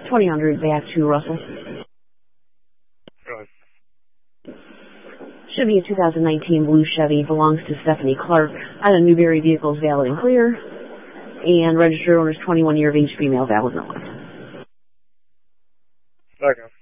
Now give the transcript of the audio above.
2000 back to Russell. Go ahead. Should be a 2019 blue Chevy. Belongs to Stephanie Clark. On a Newberry vehicle is valid and clear. And registered owner's 21 year of age, female, valid and alive. Second.